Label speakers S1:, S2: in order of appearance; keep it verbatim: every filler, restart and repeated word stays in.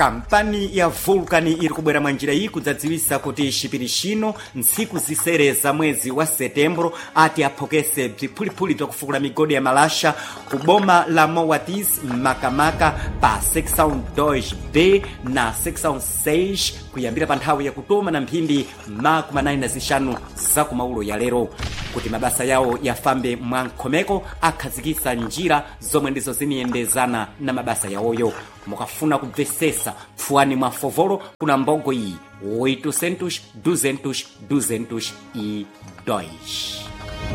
S1: kampani ya Vulcan iri kubwera mwanjira iyi kudzadziwisa kuti chipiri chino ntsiku zisere za mwezi wa setembro ati aphokese bziphulipuli bzakufukula migodi ya malasha ku boma la Moatis makamaka pa section dois B na section seis kuyambira pa nthawi ya kutoma na mphindi makumi nayi na zixanu za kumaulo ya lero kuti mabasa yawo yafambe mwankhomeko akhazikisa njira zomwe ndizo ziniyendezana na mabasa yawoyo. Mukafuna kubvesesa pfuani mwa fovolo kuna mbongo iyi oitocentos duzentos duzentos e dois.